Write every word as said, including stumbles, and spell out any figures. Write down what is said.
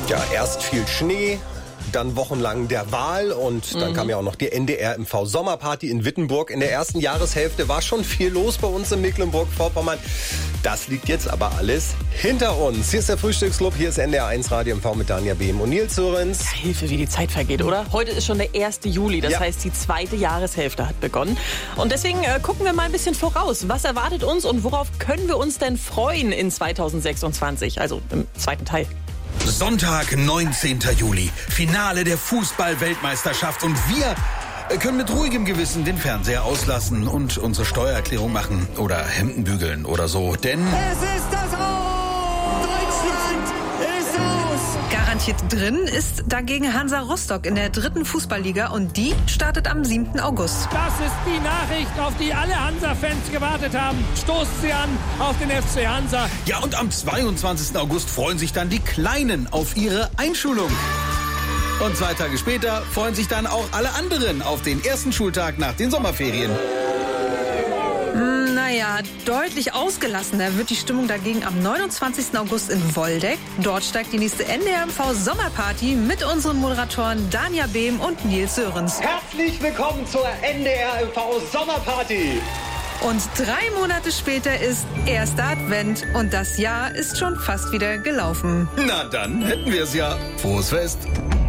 Ja, erst viel Schnee, dann wochenlang der Wahl und dann mhm. kam ja auch noch die N D R M V Sommerparty in Wittenburg. In der ersten Jahreshälfte war schon viel los bei uns in Mecklenburg-Vorpommern. Das liegt jetzt aber alles hinter uns. Hier ist der Frühstücksclub, hier ist N D R eins Radio M V mit Danja Behm und Nils Sörensen. Ja, Hilfe, wie die Zeit vergeht, oder? Heute ist schon der erste Juli, das ja. heißt, die zweite Jahreshälfte hat begonnen. Und deswegen äh, gucken wir mal ein bisschen voraus. Was erwartet uns und worauf können wir uns denn freuen in zweitausendsechsundzwanzig, also im zweiten Teil? Sonntag, neunzehnten Juli, Finale der Fußball-Weltmeisterschaft und wir können mit ruhigem Gewissen den Fernseher auslassen und unsere Steuererklärung machen oder Hemden bügeln oder so, denn es ist das Aus! Deutschland ist raus! Garantiert drin ist dagegen Hansa Rostock in der dritten Fußballliga und die startet am siebten August. Das ist die Nachricht, auf die alle Hansa-Fans gewartet haben. Stoßt sie an auf den F C Hansa. Ja, und am zweiundzwanzigsten August freuen sich dann die Kleinen auf ihre Einschulung. Und zwei Tage später freuen sich dann auch alle anderen auf den ersten Schultag nach den Sommerferien. Naja, deutlich ausgelassener wird die Stimmung dagegen am neunundzwanzigsten August in Woldeck. Dort steigt die nächste N D R M V Sommerparty mit unseren Moderatoren Danja Behm und Nils Sörensen. Herzlich willkommen zur N D R M V Sommerparty. Und drei Monate später ist erster Advent und das Jahr ist schon fast wieder gelaufen. Na dann hätten wir es ja. Frohes Fest.